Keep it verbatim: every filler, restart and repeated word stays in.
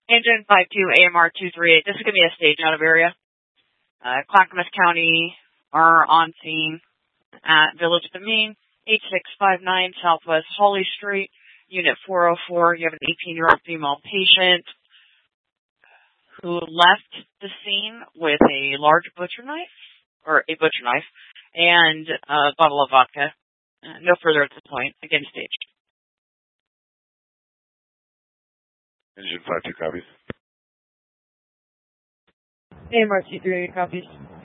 Engine five two A M R two three eight. This is going to be a stage out of area. Uh, Clackamas County are on scene at Village of the Main, eight six five nine Southwest Holly Street, Unit four oh four. You have an eighteen-year-old female patient who left the scene with a large butcher knife, or a butcher knife, and a bottle of vodka. Uh, no further at this point. Again, staged. Engine five two copies. A M R two three eight copies.